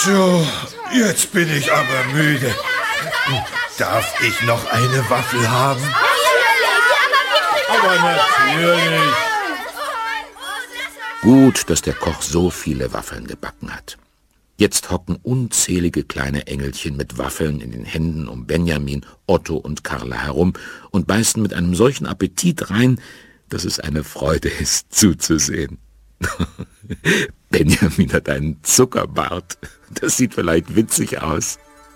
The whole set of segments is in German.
So, jetzt bin ich aber müde. Darf ich noch eine Waffel haben? Aber natürlich. Gut, dass der Koch so viele Waffeln gebacken hat. Jetzt hocken unzählige kleine Engelchen mit Waffeln in den Händen um Benjamin, Otto und Karla herum und beißen mit einem solchen Appetit rein, dass es eine Freude ist, zuzusehen. Benjamin hat einen Zuckerbart. Das sieht vielleicht witzig aus.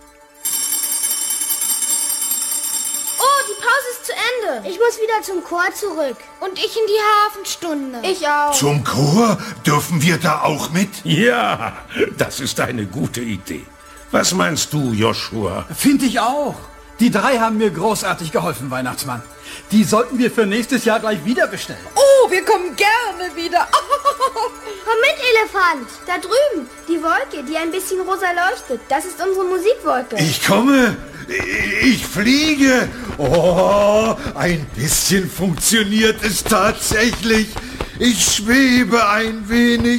Oh, die Pause ist zu Ende. Ich muss wieder zum Chor zurück. Und ich in die Hafenstunde. Ich auch. Zum Chor? Dürfen wir da auch mit? Ja, das ist eine gute Idee. Was meinst du, Joshua? Finde ich auch. Die 3 haben mir großartig geholfen, Weihnachtsmann. Die sollten wir für nächstes Jahr gleich wieder bestellen. Oh, wir kommen gerne wieder. Komm mit, Elefant. Da drüben, die Wolke, die ein bisschen rosa leuchtet. Das ist unsere Musikwolke. Ich komme. Ich fliege. Oh, ein bisschen funktioniert es tatsächlich. Ich schwebe ein wenig.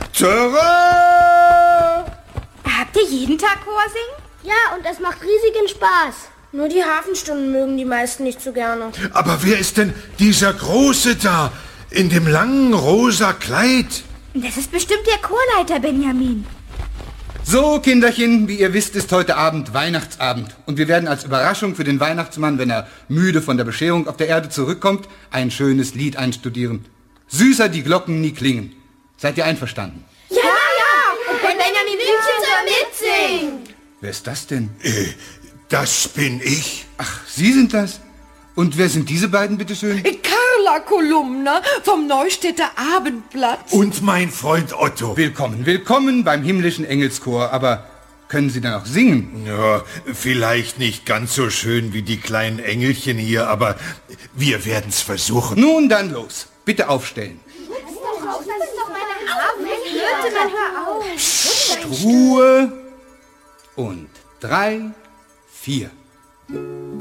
Tada! Habt ihr jeden Tag Chor singen? Ja, und es macht riesigen Spaß. Nur die Hafenstunden mögen die meisten nicht so gerne. Aber wer ist denn dieser Große da? In dem langen rosa Kleid? Das ist bestimmt der Chorleiter, Benjamin. So, Kinderchen, wie ihr wisst, ist heute Abend Weihnachtsabend. Und wir werden als Überraschung für den Weihnachtsmann, wenn er müde von der Bescherung auf der Erde zurückkommt, ein schönes Lied einstudieren. Süßer die Glocken nie klingen. Seid ihr einverstanden? Ja! Und Benjamin will mitsingen. Wer ist das denn? Das bin ich. Ach, Sie sind das? Und wer sind diese beiden, bitteschön? Carla Kolumna vom Neustädter Abendblatt. Und mein Freund Otto. Willkommen, willkommen beim himmlischen Engelschor. Aber können Sie dann auch singen? Ja, vielleicht nicht ganz so schön wie die kleinen Engelchen hier, aber wir werden's versuchen. Nun dann los. Bitte aufstellen. Ruhe. Und 3, 4.